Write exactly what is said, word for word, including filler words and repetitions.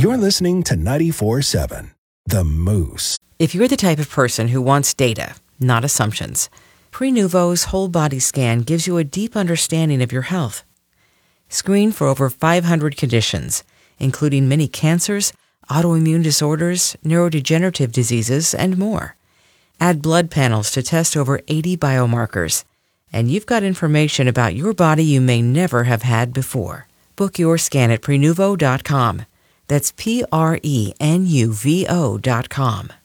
You're listening to ninety-four point seven, The Moose. If you're the type of person who wants data, not assumptions, Prenuvo's whole body scan gives you a deep understanding of your health. Screen for over five hundred conditions, including many cancers, autoimmune disorders, neurodegenerative diseases, and more. Add blood panels to test over eighty biomarkers, and you've got information about your body you may never have had before. Book your scan at Prenuvo dot com. That's P R E N U V O dot com.